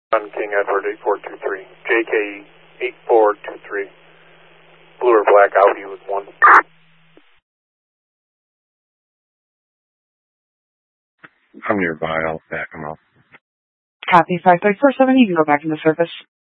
On King Edward 8423. JK 8423. Blue or black Audi with 1. I'm nearby. I'll back him up. Copy 5347. You can go back into service.